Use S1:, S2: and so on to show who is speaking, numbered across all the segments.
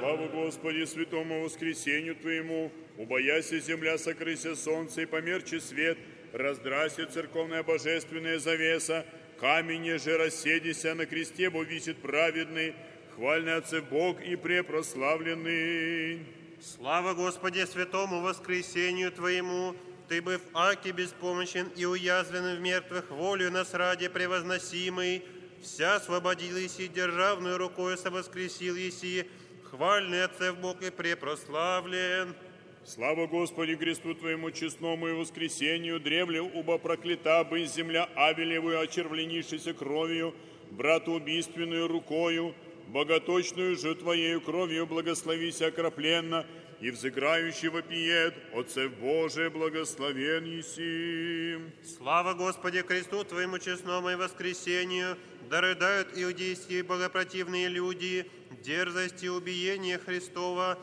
S1: Слава Господи, святому воскресению Твоему, убояся земля, сокрыся солнце и померче свет, раздрася церковная божественная завеса, камень же расседися, на кресте Бо висит праведный, хвальный Отцев Бог и препрославленный.
S2: Слава Господи, святому воскресению Твоему, Ты, быв аки беспомощен и уязвлен в мертвых, волю нас ради превозносимый, вся освободил еси, державную рукою совоскресил еси, хвальный Отцев Бог и препрославлен.
S1: Слава Господи, кресту Твоему честному и воскресению, древле уба проклята бы земля Авелевую, очервленившейся кровью, братоубийственную рукою, боготочную же Твоею кровью благословися окропленно, и взыграющий вопиет, Отцев Божий, благословен еси.
S2: Слава Господи, кресту Твоему честному и воскресению, да рыдают иудейские богопротивные люди, дерзость и убиение Христова,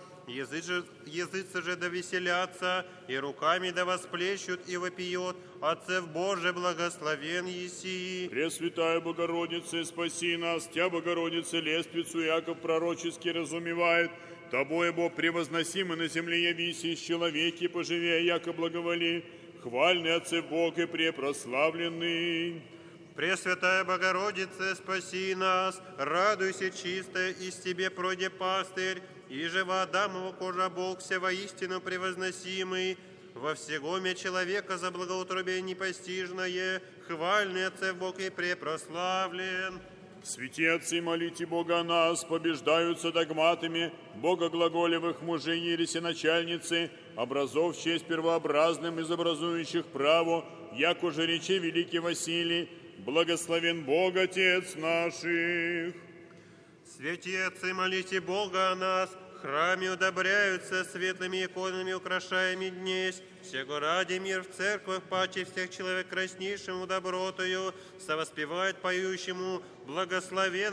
S2: языцы же да веселятся, и руками да восплещут и вопиют, Отцев Божий, благословен еси.
S1: Пресвятая Богородица, спаси нас, Тя, Богородица, лествицу Яков пророчески разумевает, Тобой, Бог, превозносимый на земле явися, из человеки поживее, яко благоволи, хвальный Отцев Бог и препрославленный.
S2: Пресвятая Богородица, спаси нас, радуйся, чистая, из Тебе пройде пастырь, и жива Адамова кожа Бог, все воистину превозносимый, во всегоме человека за благоутробие непостижное, хвальный Отцев Бог и препрославлен.
S1: Святи отцы, молите Бога о нас, побеждаются догматами богоглаголевых мужей ереси начальницы, образов в честь первообразным из образующих право, яко же рече великий Василий, благословен Бог Отец наших.
S2: Святи отцы, молите Бога о нас, в храме удобряются светлыми иконами, украшаемыми днесь, всего ради мир в церквах, паче всех человек краснейшему добротою, совоспевает поющему, благословен